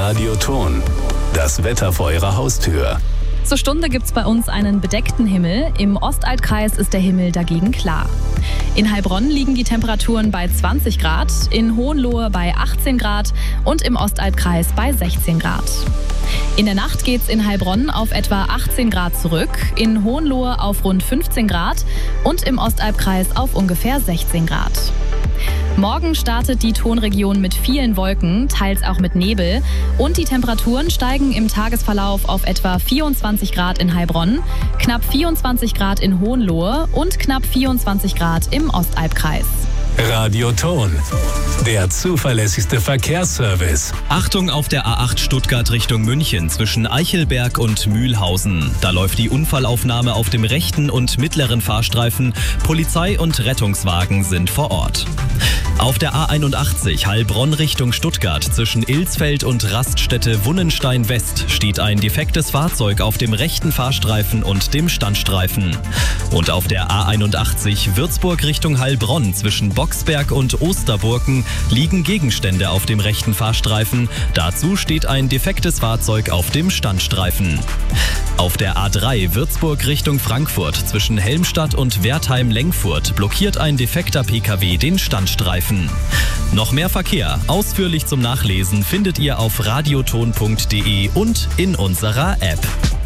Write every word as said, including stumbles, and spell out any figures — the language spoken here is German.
Radioton. Das Wetter vor Ihrer Haustür. Zur Stunde gibt's bei uns einen bedeckten Himmel. Im Ostalbkreis ist der Himmel dagegen klar. In Heilbronn liegen die Temperaturen bei zwanzig Grad, in Hohenlohe bei achtzehn Grad und im Ostalbkreis bei sechzehn Grad. In der Nacht geht's in Heilbronn auf etwa achtzehn Grad zurück, in Hohenlohe auf rund fünfzehn Grad und im Ostalbkreis auf ungefähr sechzehn Grad. Morgen startet die Tonregion mit vielen Wolken, teils auch mit Nebel. Und die Temperaturen steigen im Tagesverlauf auf etwa vierundzwanzig Grad in Heilbronn, knapp vierundzwanzig Grad in Hohenlohe und knapp vierundzwanzig Grad im Ostalbkreis. Radioton, der zuverlässigste Verkehrsservice. Achtung auf der A acht Stuttgart Richtung München zwischen Eichelberg und Mühlhausen. Da läuft die Unfallaufnahme auf dem rechten und mittleren Fahrstreifen. Polizei und Rettungswagen sind vor Ort. Auf der A einundachtzig Heilbronn Richtung Stuttgart zwischen Ilsfeld und Raststätte Wunnenstein West steht ein defektes Fahrzeug auf dem rechten Fahrstreifen und dem Standstreifen. Und auf der A einundachtzig Würzburg Richtung Heilbronn zwischen Boxberg und Osterburken liegen Gegenstände auf dem rechten Fahrstreifen. Dazu steht ein defektes Fahrzeug auf dem Standstreifen. Auf der A drei Würzburg Richtung Frankfurt zwischen Helmstadt und Wertheim-Lengfurt blockiert ein defekter Pkw den Standstreifen. Noch mehr Verkehr, ausführlich zum Nachlesen, findet ihr auf radioton punkt de und in unserer App.